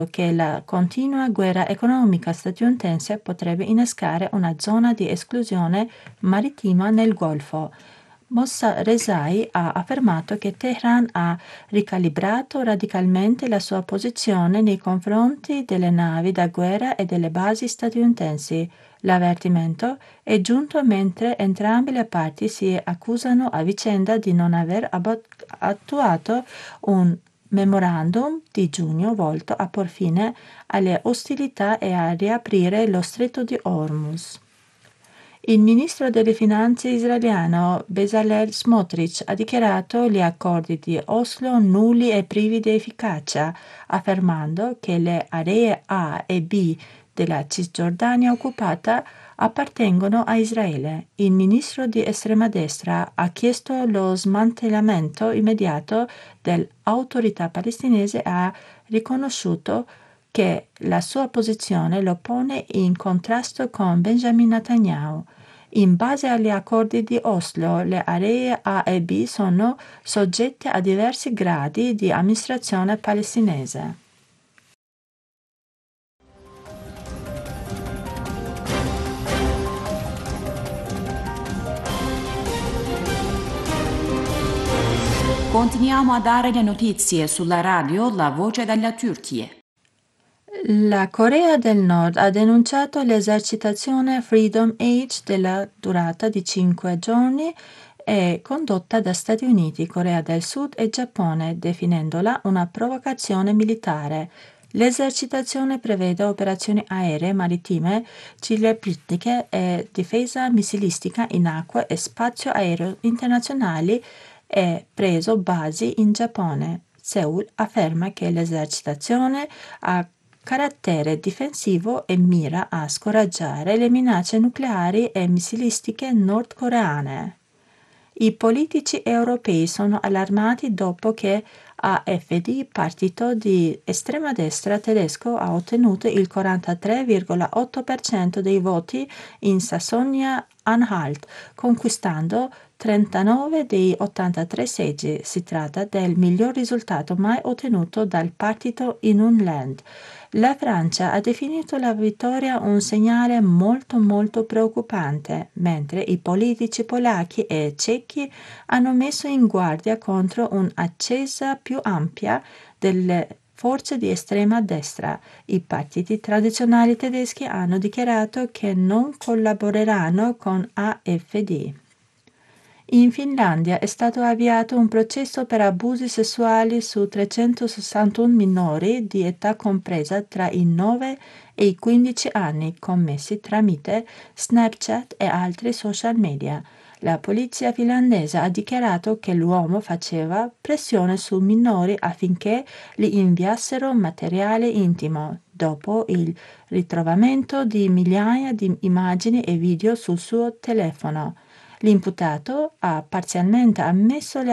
che la continua guerra economica statunitense potrebbe innescare una zona di esclusione marittima nel Golfo. Mossa Rezai ha affermato che Teheran ha ricalibrato radicalmente la sua posizione nei confronti delle navi da guerra e delle basi statunitensi. L'avvertimento è giunto mentre entrambe le parti si accusano a vicenda di non aver attuato un memorandum di giugno volto a por fine alle ostilità e a riaprire lo stretto di Hormuz. Il ministro delle finanze israeliano Bezalel Smotrich ha dichiarato gli accordi di Oslo nulli e privi di efficacia, affermando che le aree A e B della Cisgiordania occupata appartengono a Israele. Il ministro di estrema destra ha chiesto lo smantellamento immediato dell'autorità palestinese e ha riconosciuto che la sua posizione lo pone in contrasto con Benjamin Netanyahu. In base agli accordi di Oslo, le aree A e B sono soggette a diversi gradi di amministrazione palestinese. Continuiamo a dare le notizie sulla radio La Voce della Turchia. La Corea del Nord ha denunciato l'esercitazione Freedom Age della durata di 5 giorni e condotta da Stati Uniti, Corea del Sud e Giappone, definendola una provocazione militare. L'esercitazione prevede operazioni aeree, marittime, cibernetiche e difesa missilistica in acque e spazio aereo internazionali e preso basi in Giappone. Seoul afferma che l'esercitazione ha carattere difensivo e mira a scoraggiare le minacce nucleari e missilistiche nordcoreane. I politici europei sono allarmati dopo che AfD, partito di estrema destra tedesco, ha ottenuto il 43,8% dei voti in Sassonia-Anhalt, conquistando 39 dei 83 seggi. Si tratta del miglior risultato mai ottenuto dal partito in un land. La Francia ha definito la vittoria un segnale molto preoccupante, mentre i politici polacchi e cechi hanno messo in guardia contro un'ascesa più ampia delle forze di estrema destra. I partiti tradizionali tedeschi hanno dichiarato che non collaboreranno con AfD. In Finlandia è stato avviato un processo per abusi sessuali su 361 minori di età compresa tra i 9 e i 15 anni, commessi tramite Snapchat e altri social media. La polizia finlandese ha dichiarato che l'uomo faceva pressione sui minori affinché gli inviassero materiale intimo, dopo il ritrovamento di migliaia di immagini e video sul suo telefono. L'imputato ha parzialmente ammesso le